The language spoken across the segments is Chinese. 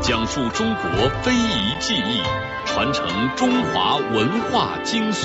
讲述中国非遗技艺，传承中华文化精髓。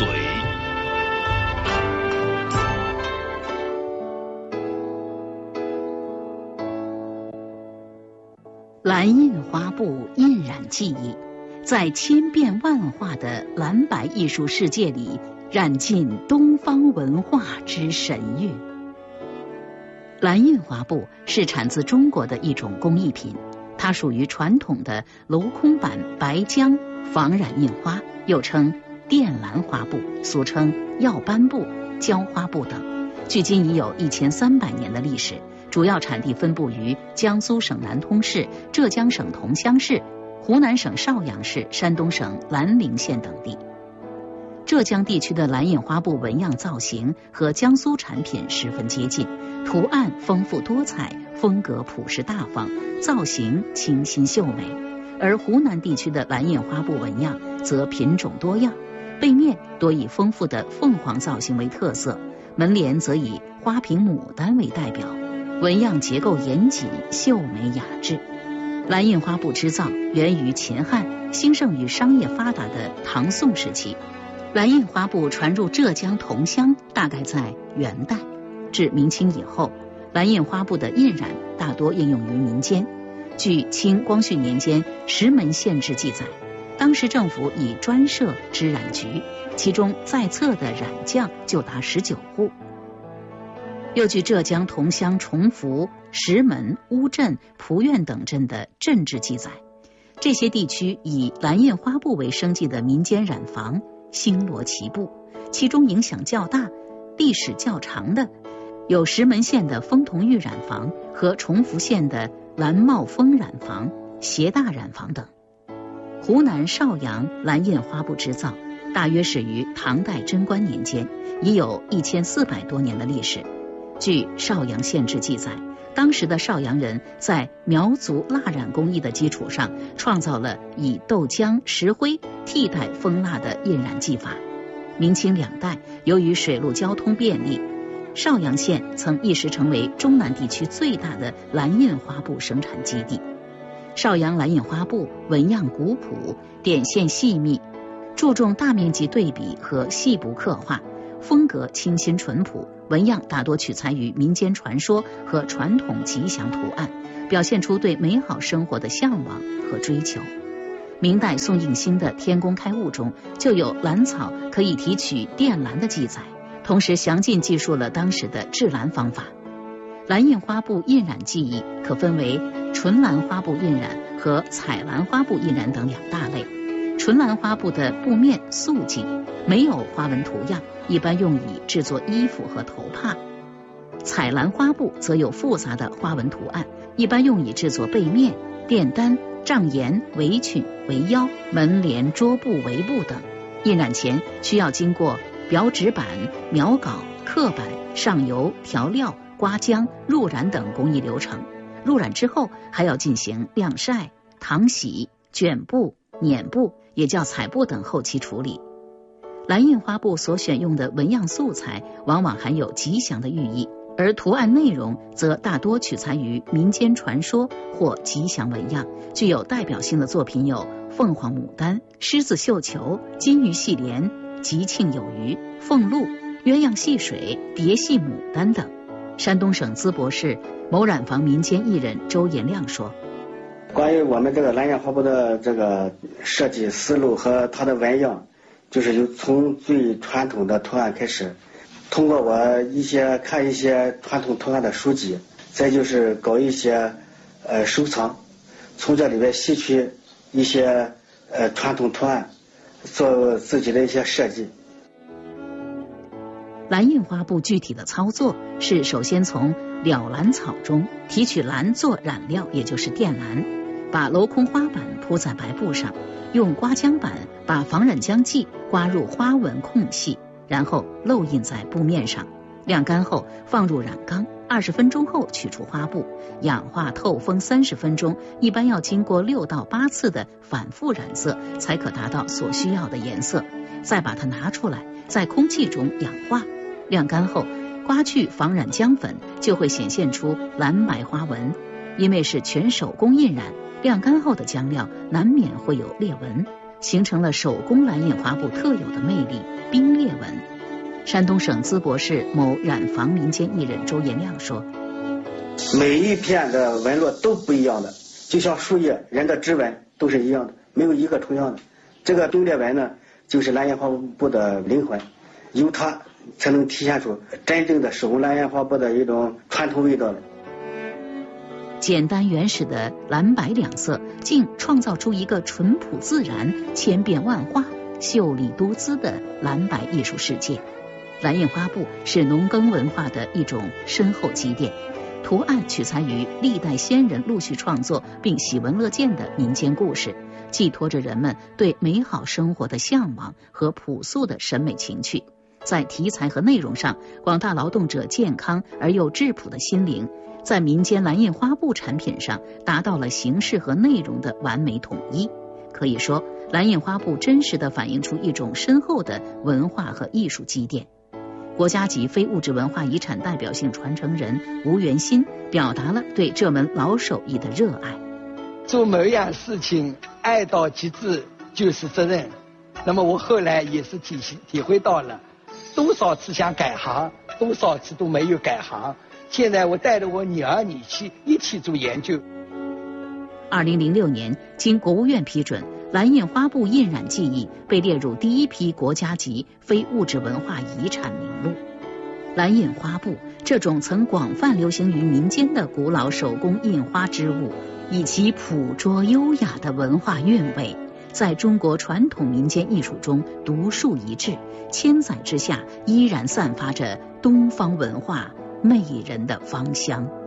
蓝印花布印染技艺，在千变万化的蓝白艺术世界里，染尽东方文化之神韵。蓝印花布是产自中国的一种工艺品，它属于传统的镂空版白浆仿染印花，又称靛蓝花布，俗称耀斑布、焦花布等，距今已有1300年的历史。主要产地分布于江苏省南通市、浙江省桐乡市、湖南省邵阳市、山东省兰陵县等地。浙江地区的蓝印花布纹样造型和江苏产品十分接近，图案丰富多彩，风格朴实大方，造型清新秀美。而湖南地区的蓝印花布纹样则品种多样，背面多以丰富的凤凰造型为特色，门帘则以花瓶牡丹为代表，纹样结构严谨，秀美雅致。蓝印花布织造源于秦汉，兴盛于商业发达的唐宋时期。蓝印花布传入浙江桐乡大概在元代，至明清以后，蓝印花布的印染大多应用于民间。据清光绪年间石门县志记载，当时政府已专设织染局，其中在册的染匠就达19户。又据浙江桐乡崇福、石门、乌镇、蒲院等镇的镇志记载，这些地区以蓝印花布为生计的民间染坊星罗棋布，其中影响较大、历史较长的有石门县的丰同玉染坊和崇福县的蓝茂丰染坊、协大染坊等。湖南邵阳蓝印花布织造大约始于唐代贞观年间，已有1400多年的历史。据邵阳县志记载，当时的邵阳人在苗族蜡染工艺的基础上，创造了以豆浆、石灰替代蜂蜡的印染技法。明清2代，由于水陆交通便利，邵阳县曾一时成为中南地区最大的蓝印花布生产基地。邵阳蓝印花布纹样古朴，点线细密，注重大面积对比和细部刻画，风格清新淳朴，纹样大多取材于民间传说和传统吉祥图案，表现出对美好生活的向往和追求。明代宋应星的《天工开物》中就有蓝草可以提取靛蓝的记载，同时详尽记述了当时的制蓝方法。蓝印花布印染技艺可分为纯蓝花布印染和彩蓝花布印染等2大类。纯蓝花布的布面素净，没有花纹图样，一般用以制作衣服和头帕。彩蓝花布则有复杂的花纹图案，一般用以制作被面、垫单、帐沿、围裙、围腰、门帘、桌布、围布等。印染前需要经过裱纸板、描稿、刻板、上油、调料、刮浆、入染等工艺流程。入染之后还要进行晾晒、糖洗、卷布、碾布，也叫彩布等后期处理。蓝印花布所选用的纹样素材往往含有吉祥的寓意，而图案内容则大多取材于民间传说或吉祥纹样。具有代表性的作品有凤凰牡丹、狮子绣球、金鱼戏莲、吉庆有余、凤鹿、鸳鸯戏水、蝶戏牡丹等。山东省淄博市某染坊民间艺人周延亮说， 关于我们这个蓝印花布的这个设计思路和它的纹样，就是从最传统的图案开始，通过我看一些传统图案的书籍，再就是搞一些收藏，从这里边吸取一些传统图案，做自己的一些设计。 蓝印花布具体的操作是首先从了蓝草中提取蓝做染料，也就是靛蓝，把镂空花板铺在白布上，用刮浆板把仿染浆剂刮入花纹空隙，然后漏印在布面上，晾干后放入染缸，20分钟后取出花布，氧化透风30分钟，一般要经过6到8次的反复染色，才可达到所需要的颜色。再把它拿出来，在空气中氧化，晾干后刮去仿染浆粉，就会显现出蓝白花纹。因为是全手工印染， 晾干后的浆料难免会有裂纹，形成了手工蓝印花布特有的魅力——冰裂纹。山东省淄博市某染坊民间艺人周延亮说：“ 每一片的纹路都不一样的，就像树叶、人的指纹都是一样的，没有一个重样的。这个冰裂纹呢，就是蓝印花布的灵魂，有它才能体现出真正的手工蓝印花布的一种传统味道来。” 简单原始的蓝白两色，竟创造出一个淳朴自然、千变万化、秀丽多姿的蓝白艺术世界。蓝印花布是农耕文化的一种深厚积淀，图案取材于历代先人陆续创作并喜闻乐见的民间故事，寄托着人们对美好生活的向往和朴素的审美情趣。在题材和内容上，广大劳动者健康而又质朴的心灵，在民间蓝印花布产品上达到了形式和内容的完美统一。可以说，蓝印花布真实地反映出一种深厚的文化和艺术积淀。国家级非物质文化遗产代表性传承人吴元新表达了对这门老手艺的热爱。 做某一样事情爱到极致就是责任。那么我后来也是体会到了，多少次想改行，多少次都没有改行。现在我带着我女儿女婿一起做研究。 2006年，经国务院批准，蓝印花布印染技艺被列入第一批国家级非物质文化遗产名录。蓝印花布这种曾广泛流行于民间的古老手工印花织物，以其朴拙优雅的文化韵味，在中国传统民间艺术中独树一帜，千载之下依然散发着东方文化魅人的芳香。